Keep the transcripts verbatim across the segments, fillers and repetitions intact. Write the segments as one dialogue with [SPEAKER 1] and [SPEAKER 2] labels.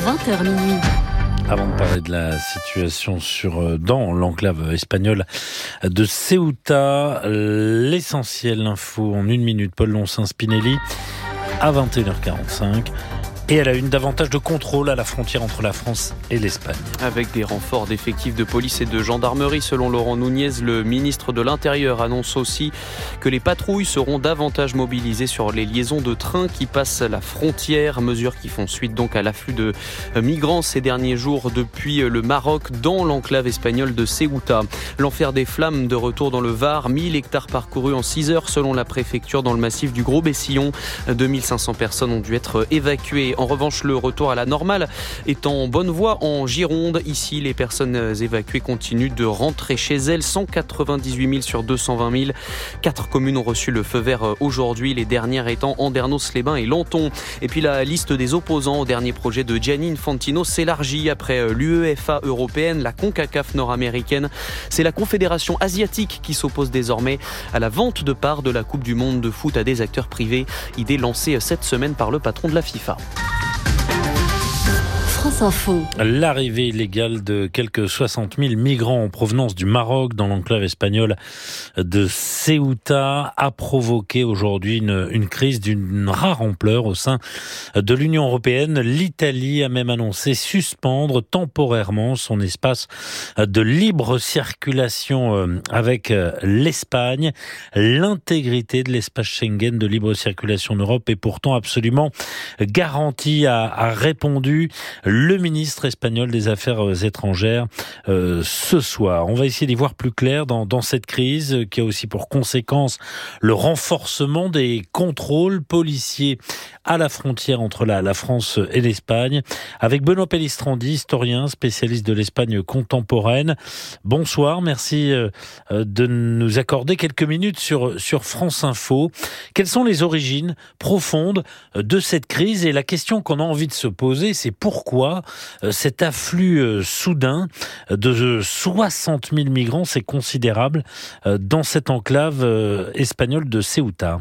[SPEAKER 1] vingt heures minuit.
[SPEAKER 2] Avant de parler de la situation sur, dans l'enclave espagnole de Ceuta, l'essentiel, l'info en une minute, Paul Loncin-Spinelli, à vingt et une heures quarante-cinq. Et elle a une davantage de contrôle à la frontière entre la France et l'Espagne.
[SPEAKER 3] Avec des renforts d'effectifs de police et de gendarmerie, selon Laurent Nunez, le ministre de l'Intérieur annonce aussi que les patrouilles seront davantage mobilisées sur les liaisons de trains qui passent la frontière. Mesures qui font suite donc à l'afflux de migrants ces derniers jours depuis le Maroc dans l'enclave espagnole de Ceuta. L'enfer des flammes de retour dans le Var, mille hectares parcourus en six heures selon la préfecture dans le massif du Gros-Bessillon. deux mille cinq cents personnes ont dû être évacuées. En revanche, le retour à la normale est en bonne voie en Gironde. Ici, les personnes évacuées continuent de rentrer chez elles. cent quatre-vingt-dix-huit mille sur deux cent vingt mille. Quatre communes ont reçu le feu vert aujourd'hui, les dernières étant Andernos-les-Bains et Lenton. Et puis la liste des opposants au dernier projet de Gianni Infantino s'élargit après l'UEFA européenne, la CONCACAF nord-américaine. C'est la Confédération asiatique qui s'oppose désormais à la vente de parts de la Coupe du monde de foot à des acteurs privés. Idée lancée cette semaine par le patron de la FIFA.
[SPEAKER 1] France Info.
[SPEAKER 2] L'arrivée illégale de quelques soixante mille migrants en provenance du Maroc dans l'enclave espagnole de Ceuta a provoqué aujourd'hui une, une crise d'une rare ampleur au sein de l'Union européenne. L'Italie a même annoncé suspendre temporairement son espace de libre circulation avec l'Espagne. L'intégrité de l'espace Schengen de libre circulation en Europe est pourtant absolument garantie, a, a répondu le ministre espagnol des Affaires étrangères euh, ce soir. On va essayer d'y voir plus clair dans, dans cette crise qui a aussi pour conséquence le renforcement des contrôles policiers à la frontière entre la, la France et l'Espagne. Avec Benoît Pellistrandi, historien, spécialiste de l'Espagne contemporaine. Bonsoir, merci euh, de nous accorder quelques minutes sur, sur France Info. Quelles sont les origines profondes de cette crise? Et la question qu'on a envie de se poser, c'est pourquoi cet afflux soudain de soixante mille migrants, c'est considérable dans cette enclave espagnole de Ceuta.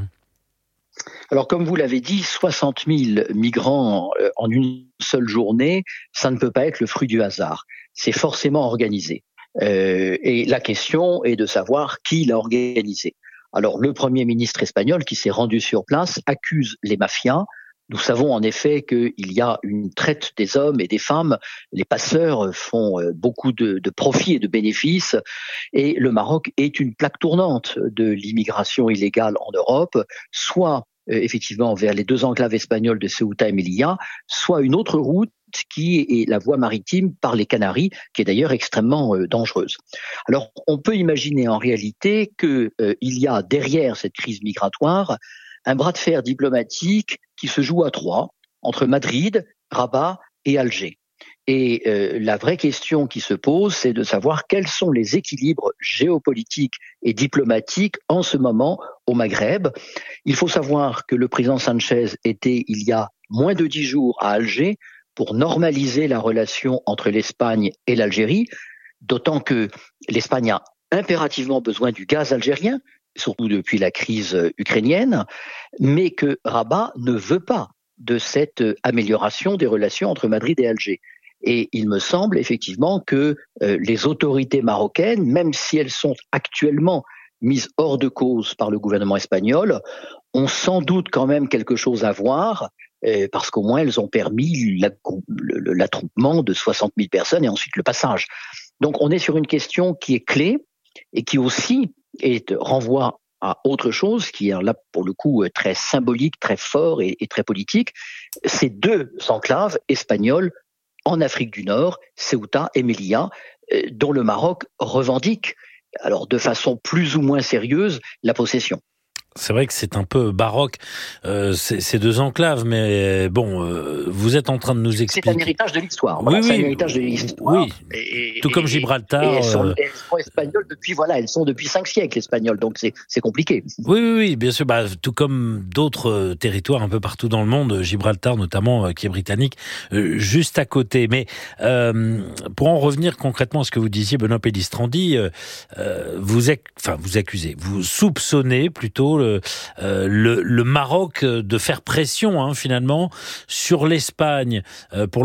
[SPEAKER 4] Alors, comme vous l'avez dit, soixante mille migrants en une seule journée, ça ne peut pas être le fruit du hasard. C'est forcément organisé. Euh, et la question est de savoir qui l'a organisé. Alors, le Premier ministre espagnol qui s'est rendu sur place accuse les mafias. Nous savons en effet qu'il y a une traite des hommes et des femmes. Les passeurs font beaucoup de, de profits et de bénéfices. Et le Maroc est une plaque tournante de l'immigration illégale en Europe, soit euh, effectivement vers les deux enclaves espagnoles de Ceuta et Melilla, soit une autre route qui est la voie maritime par les Canaries, qui est d'ailleurs extrêmement euh, dangereuse. Alors, on peut imaginer en réalité qu'il euh, y a derrière cette crise migratoire un bras de fer diplomatique qui se joue à trois, entre Madrid, Rabat et Alger. Et euh, la vraie question qui se pose, c'est de savoir quels sont les équilibres géopolitiques et diplomatiques en ce moment au Maghreb. Il faut savoir que le président Sanchez était, il y a moins de dix jours, à Alger pour normaliser la relation entre l'Espagne et l'Algérie, d'autant que l'Espagne a impérativement besoin du gaz algérien, surtout depuis la crise ukrainienne, mais que Rabat ne veut pas de cette amélioration des relations entre Madrid et Alger. Et il me semble effectivement que euh, les autorités marocaines, même si elles sont actuellement mises hors de cause par le gouvernement espagnol, ont sans doute quand même quelque chose à voir, euh, parce qu'au moins elles ont permis l'attroupement de soixante mille personnes et ensuite le passage. Donc on est sur une question qui est clé et qui aussi et renvoie à autre chose qui est là pour le coup très symbolique, très fort et, et très politique. Ces deux enclaves espagnoles en Afrique du Nord, Ceuta et Melilla, dont le Maroc revendique, alors de façon plus ou moins sérieuse, la possession.
[SPEAKER 2] C'est vrai que c'est un peu baroque, euh, ces, ces deux enclaves, mais bon, euh, vous êtes en train de nous expliquer...
[SPEAKER 4] C'est un héritage de l'histoire. Voilà,
[SPEAKER 2] oui,
[SPEAKER 4] c'est
[SPEAKER 2] oui,
[SPEAKER 4] un héritage de l'histoire.
[SPEAKER 2] Oui, et, tout et, comme Gibraltar.
[SPEAKER 4] Et elles, sont,
[SPEAKER 2] euh...
[SPEAKER 4] elles sont espagnoles depuis, voilà, elles sont depuis cinq siècles espagnoles, donc c'est, c'est compliqué.
[SPEAKER 2] Oui, oui, oui, bien sûr, bah, tout comme d'autres territoires un peu partout dans le monde, Gibraltar notamment, euh, qui est britannique, euh, juste à côté. Mais euh, pour en revenir concrètement à ce que vous disiez, Benoît Pellistrandi, euh, euh, vous, ac- enfin, vous accusez, vous soupçonnez plutôt... Euh, le, le Maroc de faire pression hein, finalement sur l'Espagne euh, pour